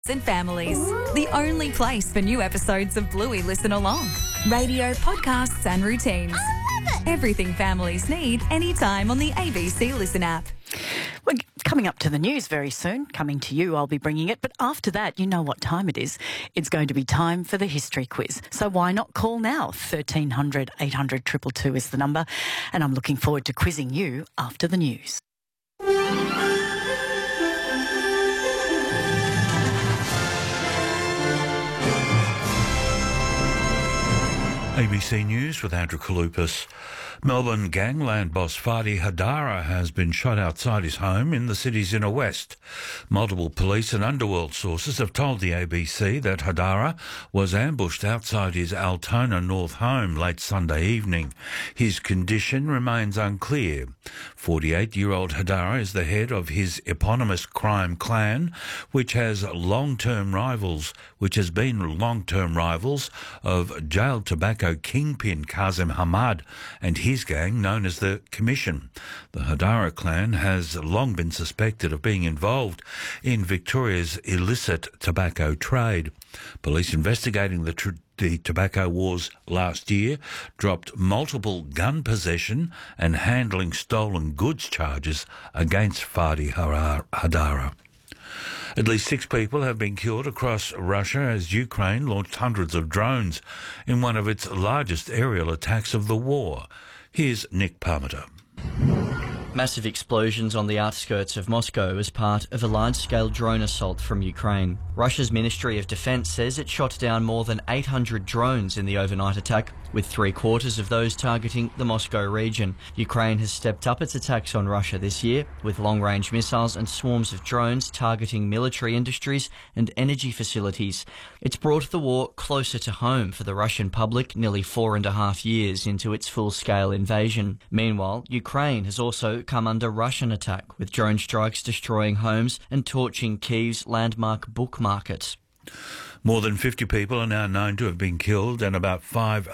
and families. The only place for new episodes of Bluey Listen Along. Radio, podcasts and routines. Everything families need anytime on the ABC Listen app. We're coming up to the news very soon. Coming to you, I'll be bringing it. But after that, you know what time it is. It's going to be time for the history quiz. So why not call now? 1300 800 222 is the number. And I'm looking forward to quizzing you after the news. ABC News with Andrew Kalupas. Melbourne gangland boss Fadi Hadara has been shot outside his home in the city's inner west. Multiple police and underworld sources have told the ABC that Hadara was ambushed outside his Altona North home late Sunday evening. His condition remains unclear. 48-year-old Hadara is the head of his eponymous crime clan, which has been long-term rivals of jailed tobacco kingpin Kazim Hamad and his gang known as the Commission. The Hadara clan has long been suspected of being involved in Victoria's illicit tobacco trade. Police investigating the tobacco wars last year dropped multiple gun possession and handling stolen goods charges against Fadi Hadara. At least 6 people have been killed across Russia as Ukraine launched hundreds of drones in one of its largest aerial attacks of the war. Here's Nick Parmenter. Massive explosions on the outskirts of Moscow as part of a large-scale drone assault from Ukraine. Russia's Ministry of Defense says it shot down more than 800 drones in the overnight attack, with 3/4 of those targeting the Moscow region. Ukraine has stepped up its attacks on Russia this year, with long-range missiles and swarms of drones targeting military industries and energy facilities. It's brought the war closer to home for the Russian public nearly 4.5 years into its full-scale invasion. Meanwhile, Ukraine has also come under Russian attack, with drone strikes destroying homes and torching Kyiv's landmark book market. More than 50 people are now known to have been killed and about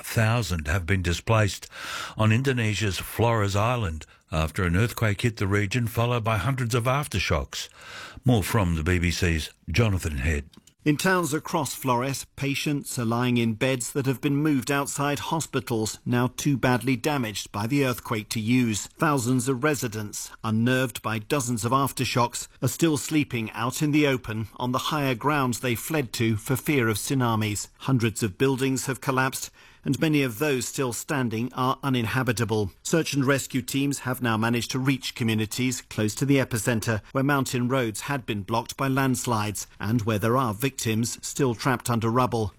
5,000 have been displaced on Indonesia's Flores Island after an earthquake hit the region, followed by hundreds of aftershocks. More from the BBC's Jonathan Head. In towns across Flores, patients are lying in beds that have been moved outside hospitals, now too badly damaged by the earthquake to use. Thousands of residents, unnerved by dozens of aftershocks, are still sleeping out in the open on the higher grounds they fled to for fear of tsunamis. Hundreds of buildings have collapsed, and many of those still standing are uninhabitable. Search and rescue teams have now managed to reach communities close to the epicentre, where mountain roads had been blocked by landslides and where there are victims still trapped under rubble.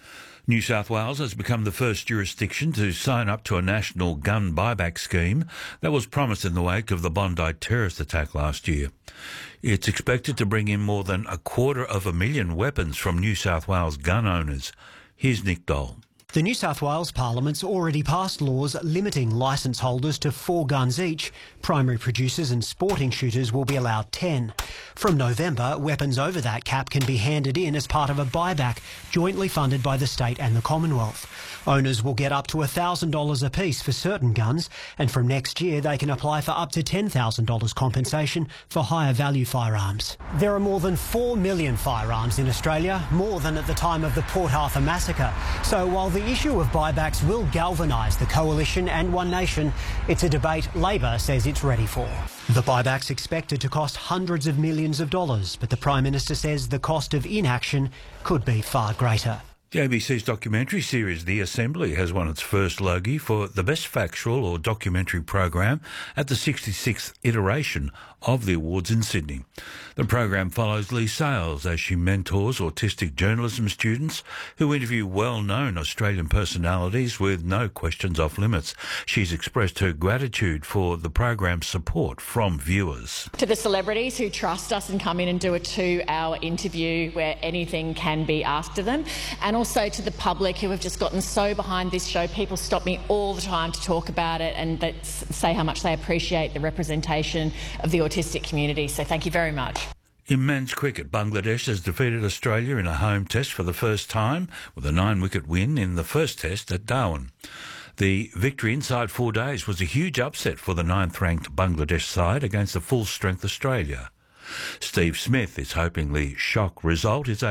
New South Wales has become the first jurisdiction to sign up to a national gun buyback scheme that was promised in the wake of the Bondi terrorist attack last year. It's expected to bring in more than 250,000 weapons from New South Wales gun owners. Here's Nick Dole. The New South Wales Parliament's already passed laws limiting licence holders to 4 guns each. Primary producers and sporting shooters will be allowed 10. From November, weapons over that cap can be handed in as part of a buyback jointly funded by the state and the Commonwealth. Owners will get up to $1,000 apiece for certain guns, and from next year they can apply for up to $10,000 compensation for higher value firearms. There are more than 4 million firearms in Australia, more than at the time of the Port Arthur massacre. So while the issue of buybacks will galvanise the coalition and One Nation, it's a debate Labor says it's ready for. The buyback's expected to cost hundreds of millions of dollars, but the Prime Minister says the cost of inaction could be far greater. The ABC's documentary series The Assembly has won its first Logie for the Best Factual or Documentary Program at the 66th iteration of the awards in Sydney. The program follows Lee Sales as she mentors autistic journalism students who interview well-known Australian personalities with no questions off limits. She's expressed her gratitude for the program's support from viewers. To the celebrities who trust us and come in and do a 2-hour interview where anything can be asked of them, and also to the public who have just gotten so behind this show. People stop me all the time to talk about it and say how much they appreciate the representation of the autistic community. So thank you very much. In men's cricket, Bangladesh has defeated Australia in a home test for the first time with a 9-wicket win in the first test at Darwin. The victory inside 4 days was a huge upset for the 9th-ranked Bangladesh side against the full-strength Australia. Steve Smith is hoping the shock result is